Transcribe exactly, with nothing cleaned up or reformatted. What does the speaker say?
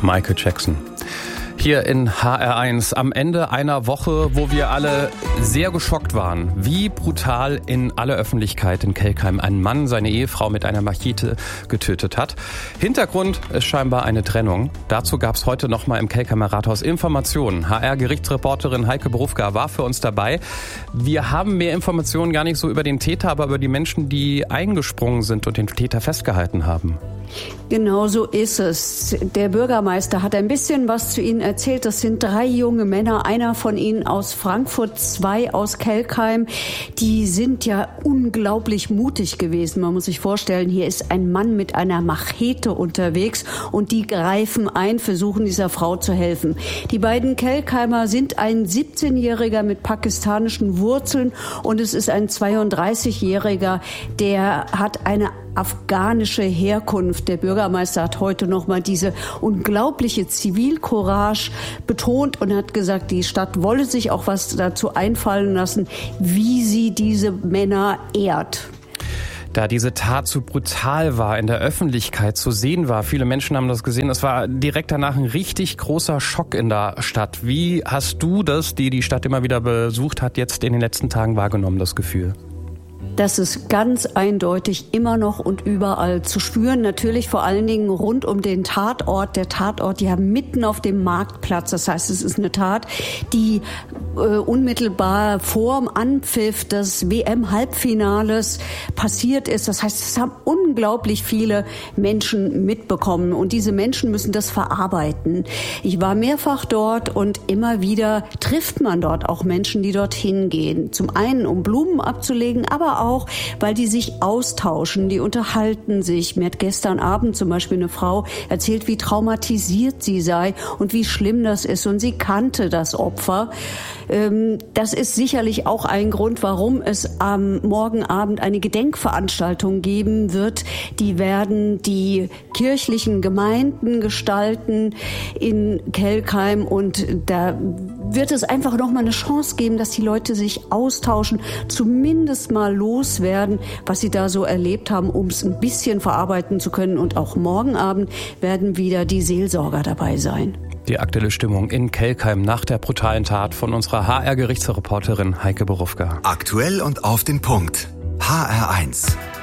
Michael Jackson. Hier in H R eins am Ende einer Woche, wo wir alle sehr geschockt waren, wie brutal in aller Öffentlichkeit in Kelkheim ein Mann seine Ehefrau mit einer Machete getötet hat. Hintergrund ist scheinbar eine Trennung. Dazu gab es heute nochmal im Kelkheimer Rathaus Informationen. H R-Gerichtsreporterin Heike Borufka war für uns dabei. Wir haben mehr Informationen gar nicht so über den Täter, aber über die Menschen, die eingesprungen sind und den Täter festgehalten haben. Genau so ist es. Der Bürgermeister hat ein bisschen was zu Ihnen erzählt. Das sind drei junge Männer, einer von ihnen aus Frankfurt, zwei aus Kelkheim. Die sind ja unglaublich mutig gewesen. Man muss sich vorstellen, hier ist ein Mann mit einer Machete unterwegs und die greifen ein, versuchen dieser Frau zu helfen. Die beiden Kelkheimer sind ein siebzehnjähriger mit pakistanischen Wurzeln und es ist ein zweiunddreißigjähriger, der hat eine afghanische Herkunft. Der Bürgermeister hat heute noch mal diese unglaubliche Zivilcourage betont und hat gesagt, die Stadt wolle sich auch was dazu einfallen lassen, wie sie diese Männer ehrt. Da diese Tat so brutal war, in der Öffentlichkeit zu sehen war, viele Menschen haben das gesehen, es war direkt danach ein richtig großer Schock in der Stadt. Wie hast du das, die die Stadt immer wieder besucht hat, jetzt in den letzten Tagen wahrgenommen, das Gefühl? Das ist ganz eindeutig immer noch und überall zu spüren. Natürlich vor allen Dingen rund um den Tatort. Der Tatort ja mitten auf dem Marktplatz. Das heißt, es ist eine Tat, die äh, unmittelbar vorm Anpfiff des W M-Halbfinales passiert ist. Das heißt, es haben unglaublich viele Menschen mitbekommen. Und diese Menschen müssen das verarbeiten. Ich war mehrfach dort und immer wieder trifft man dort auch Menschen, die dorthin gehen. Zum einen, um Blumen abzulegen, aber auch auch, weil die sich austauschen, die unterhalten sich. Mir hat gestern Abend zum Beispiel eine Frau erzählt, wie traumatisiert sie sei und wie schlimm das ist. Und sie kannte das Opfer. Das ist sicherlich auch ein Grund, warum es am morgen Abend eine Gedenkveranstaltung geben wird. Die werden die kirchlichen Gemeinden gestalten in Kelkheim und da wird es einfach noch mal eine Chance geben, dass die Leute sich austauschen, zumindest mal loswerden, was sie da so erlebt haben, um es ein bisschen verarbeiten zu können. Und auch morgen Abend werden wieder die Seelsorger dabei sein. Die aktuelle Stimmung in Kelkheim nach der brutalen Tat von unserer H R-Gerichtsreporterin Heike Borufka. Aktuell und auf den Punkt. H R eins.